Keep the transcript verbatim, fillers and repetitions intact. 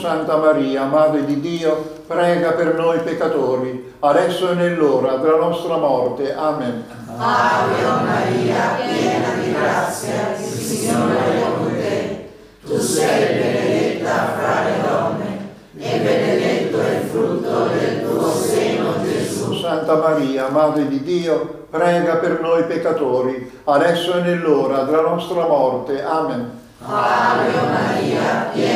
Santa Maria, Madre di Dio, prega per noi peccatori, adesso e nell'ora della nostra morte. Amen. Ave Maria, piena di grazia, il Signore è con te. Tu sei benedetta fra le donne, e benedetto è il frutto del tuo seno, Gesù. Santa Maria, Madre di Dio, prega per noi peccatori, adesso e nell'ora della nostra morte. Amen. Ave Maria, piena